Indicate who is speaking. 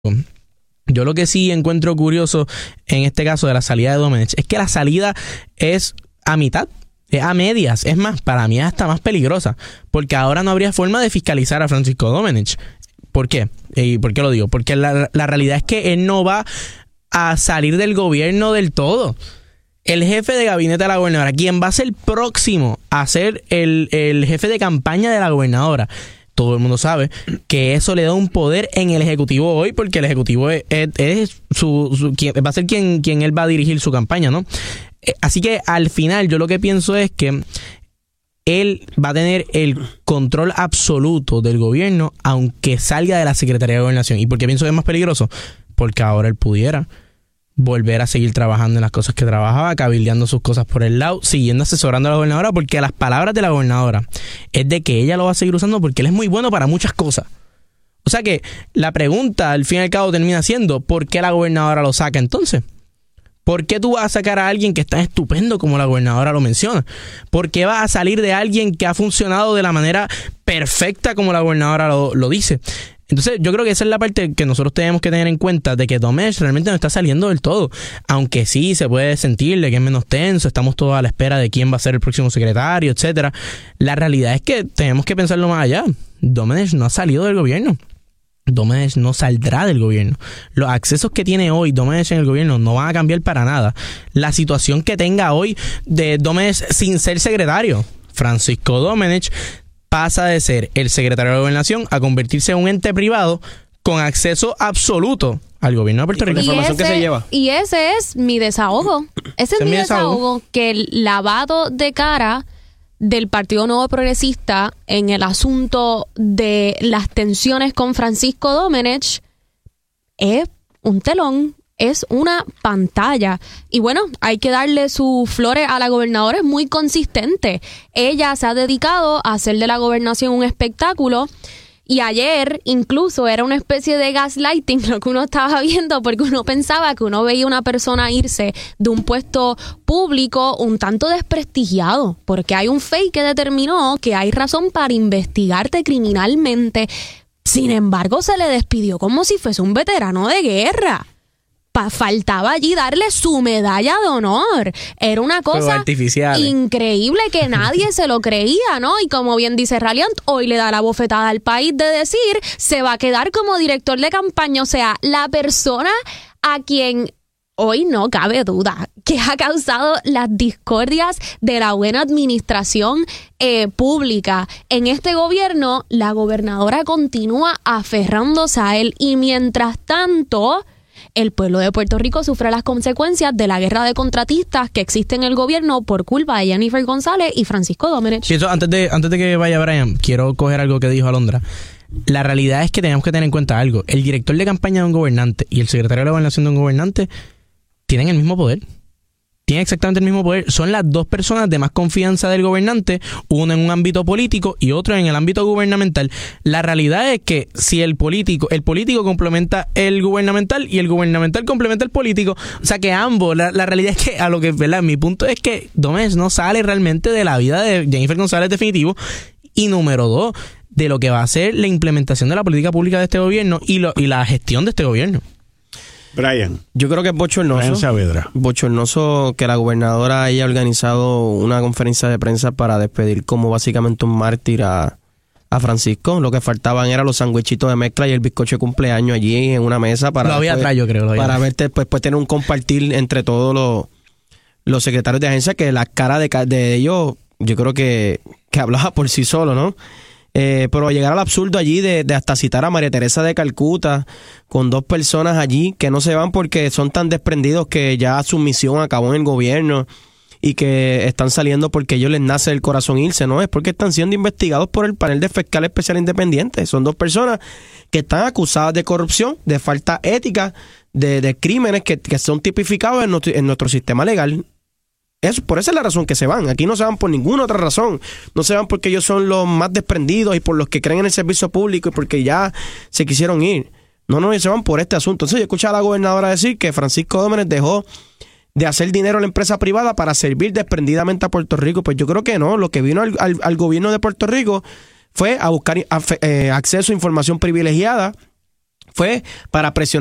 Speaker 1: Yo lo que sí encuentro curioso en este caso de la salida de Domenech es que la salida es a mitad, es a medias. Es más, para mí es hasta más peligrosa, porque ahora no habría forma de fiscalizar a Francisco Domenech. ¿Por qué? ¿Y por qué lo digo? Porque la realidad es que él no va a salir del gobierno del todo. El jefe de gabinete de la gobernadora, quien va a ser próximo a ser el jefe de campaña de la gobernadora, todo el mundo sabe que eso le da un poder en el ejecutivo hoy, porque el ejecutivo va a ser quien él va a dirigir su campaña, ¿no? Así que al final yo lo que pienso es que él va a tener el control absoluto del gobierno, aunque salga de la Secretaría de Gobernación. ¿Y por qué pienso que es más peligroso? Porque ahora él pudiera volver a seguir trabajando en las cosas que trabajaba, cabildeando sus cosas por el lado, siguiendo asesorando a la gobernadora, porque las palabras de la gobernadora es de que ella lo va a seguir usando porque él es muy bueno para muchas cosas. O sea que la pregunta al fin y al cabo termina siendo, ¿por qué la gobernadora lo saca entonces? ¿Por qué tú vas a sacar a alguien que es tan estupendo como la gobernadora lo menciona? ¿Por qué vas a salir de alguien que ha funcionado de la manera perfecta como la gobernadora lo dice? Entonces yo creo que esa es la parte que nosotros tenemos que tener en cuenta, de que Domenech realmente no está saliendo del todo. Aunque sí se puede sentir de que es menos tenso, estamos todos a la espera de quién va a ser el próximo secretario, etcétera. La realidad es que tenemos que pensarlo más allá. Domenech no ha salido del gobierno. Domenech no saldrá del gobierno. Los accesos que tiene hoy Domenech en el gobierno no van a cambiar para nada. La situación que tenga hoy de Domenech sin ser secretario, Francisco Domenech pasa de ser el secretario de Gobernación a convertirse en un ente privado con acceso absoluto al gobierno de Puerto Rico.
Speaker 2: La información que se lleva. Y ese es mi desahogo. Ese es mi desahogo, que el lavado de cara del Partido Nuevo Progresista en el asunto de las tensiones con Francisco Domenech es un telón, es una pantalla. Y bueno, hay que darle sus flores a la gobernadora, es muy consistente. Ella se ha dedicado a hacer de la gobernación un espectáculo. Y ayer incluso era una especie de gaslighting lo que uno estaba viendo, porque uno pensaba que uno veía una persona irse de un puesto público un tanto desprestigiado, porque hay un FEI que determinó que hay razón para investigarte criminalmente. Sin embargo, se le despidió como si fuese un veterano de guerra. Faltaba allí darle su medalla de honor. Era una cosa increíble que nadie se lo creía, ¿no? Y como bien dice Raliant, hoy le da la bofetada al país de decir, se va a quedar como director de campaña. O sea, la persona a quien hoy no cabe duda que ha causado las discordias de la buena administración pública en este gobierno, la gobernadora continúa aferrándose a él. Y mientras tanto, el pueblo de Puerto Rico sufre las consecuencias de la guerra de contratistas que existe en el gobierno por culpa de Jennifer González y Francisco Domenech.
Speaker 1: Sí, antes de que vaya Brian, quiero coger algo que dijo Alondra. La realidad es que tenemos que tener en cuenta algo. El director de campaña de un gobernante y el secretario de la gobernación de un gobernante tienen el mismo poder. Tienen exactamente el mismo poder. Son las dos personas de más confianza del gobernante, uno en un ámbito político y otro en el ámbito gubernamental. La realidad es que si el político complementa el gubernamental y el gubernamental complementa el político, o sea que ambos, la realidad es que a lo que, ¿verdad? Mi punto es que Domenech no sale realmente de la vida de Jennifer González definitivo. Y número 2, de lo que va a ser la implementación de la política pública de este gobierno y la gestión de este gobierno.
Speaker 3: Brian.
Speaker 4: Yo creo que es bochornoso que la gobernadora haya organizado una conferencia de prensa para despedir como básicamente un mártir a Francisco. Lo que faltaban eran los sandwichitos de mezcla y el bizcocho de cumpleaños allí en una mesa para para verte después tener un compartir entre todos los secretarios de agencia, que la cara de ellos yo creo que hablaba por sí solo, ¿no? Pero llegar al absurdo allí de hasta citar a María Teresa de Calcuta con 2 personas allí que no se van porque son tan desprendidos que ya su misión acabó en el gobierno y que están saliendo porque a ellos les nace el corazón irse, ¿no? Es porque están siendo investigados por el panel de fiscal especial independiente. Son 2 personas que están acusadas de corrupción, de falta ética, de crímenes que son tipificados en nuestro sistema legal. Por esa es la razón que se van. Aquí no se van por ninguna otra razón. No se van porque ellos son los más desprendidos y por los que creen en el servicio público y porque ya se quisieron ir. No, ellos se van por este asunto. Entonces yo escuché a la gobernadora decir que Francisco Domenech dejó de hacer dinero a la empresa privada para servir desprendidamente a Puerto Rico. Pues yo creo que no. Lo que vino al gobierno de Puerto Rico fue a buscar acceso a información privilegiada fue para presionar